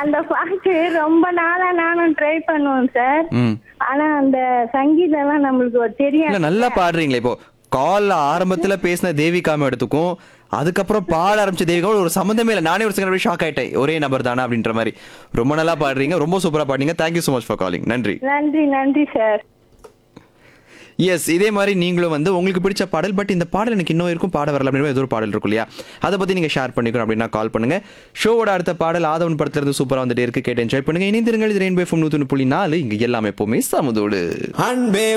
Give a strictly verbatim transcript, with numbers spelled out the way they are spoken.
அந்த பாட்டு ரொம்ப நாளா நானும் ட்ரை பண்ணுவேன் சார். ம். ஆனா அந்த சங்கீதம் எல்லாம் நம்மளுக்கு இல்ல தெரியாது. நல்லா பாடுறீங்களே. இப்போ கால்ல ஆரம்பத்துல பேசின தேவிகா மேடத்துக்கும் அதுக்கப்புறம் பாட ஆரம்பிச்ச தேவிகா ஒரு சம்மந்தமே இல்லை. நானே ஒரு செகண்ட் ஷாக் ஆயிட்டேன். ஒரே நபர் தானா அப்படின்ற மாதிரி. ரொம்ப நல்லா பாடுறீங்க. ரொம்ப சூப்பரா பாடுறீங்க. Thank you so much for calling. நன்றி. நன்றி நன்றி சார். எஸ், இதே மாதிரி நீங்களும் வந்து உங்களுக்கு பிடிச்ச பாடல், பட் இந்த பாடல் எனக்கு இன்னும் இருக்கும் பாட வரல அப்படின்னு ஏதோ ஒரு பாடல் இருக்கும் இல்லையா, அதை பத்தி நீங்க ஷேர் பண்ணிக்கணும் அப்படின்னா கால் பண்ணுங்க. ஷோவோட அடுத்த பாடல் ஆதவன் படத்துல இருந்து சூப்பரா வந்துட்டே இருக்கு. கேட்டு என்ஜாய் பண்ணுங்க. இணைந்திருங்கள். இது ரெயின்போ எஃப்எம் நூத்தி ஒன்று புள்ளி நாலு. இங்க எல்லாமே எப்பவுமே சமதோடு.